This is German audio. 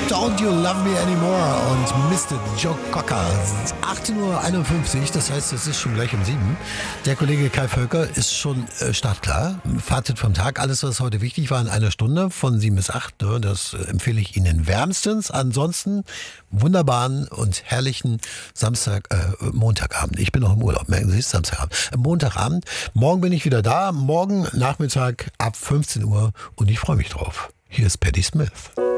Don't You Love Me Anymore und Mr. Joe Cocker. 18:51 Uhr, das heißt, es ist schon gleich um 7. Der Kollege Kai Völker ist schon startklar. Fazit vom Tag, alles, was heute wichtig war, in einer Stunde von 7 bis 8. Das empfehle ich Ihnen wärmstens. Ansonsten wunderbaren und herrlichen Montagabend. Ich bin noch im Urlaub, merken Sie es, Samstagabend. Montagabend. Morgen bin ich wieder da, morgen Nachmittag ab 15 Uhr und ich freue mich drauf. Hier ist Patti Smith.